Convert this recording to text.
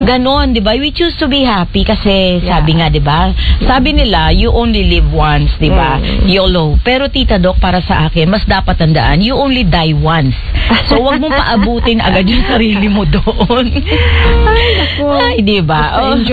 Ganon, di ba? We choose to be happy kasi sabi nga, di ba? Sabi nila, you only live once, di ba? YOLO. Pero Tita Doc, para sa akin, mas dapat tandaan, you only die once. So, wag mong paabutin agad yung sarili mo doon. Ay, naku. Ay, di ba?